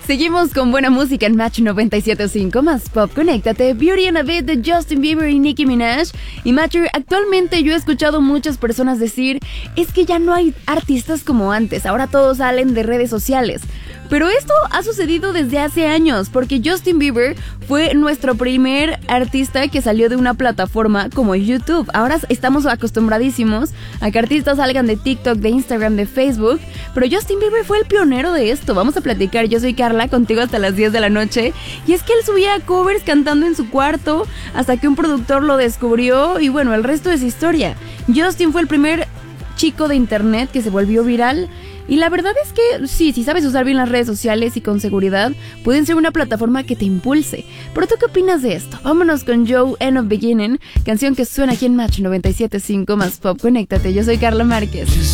Seguimos con buena música en Match 97.5, más pop, conéctate. Beauty and a Bit de Justin Bieber y Nicki Minaj. Y Matcher, actualmente yo he escuchado muchas personas decir, es que ya no hay artistas como antes, ahora todos salen de redes sociales. Pero esto ha sucedido desde hace años, porque Justin Bieber fue nuestro primer artista que salió de una plataforma como YouTube. Ahora estamos acostumbradísimos a que artistas salgan de TikTok, de Instagram, de Facebook, pero Justin Bieber fue el pionero de esto. Vamos a platicar, yo soy Carla, contigo hasta las 10 de la noche. Y es que él subía covers cantando en su cuarto hasta que un productor lo descubrió y bueno, el resto es historia. Justin fue el primer chico de internet que se volvió viral. Y la verdad es que sí, si sabes usar bien las redes sociales y con seguridad, pueden ser una plataforma que te impulse. ¿Pero tú qué opinas de esto? Vámonos con Joe End of Beginning, canción que suena aquí en Match 97.5 más pop. Conéctate, yo soy Carla Márquez.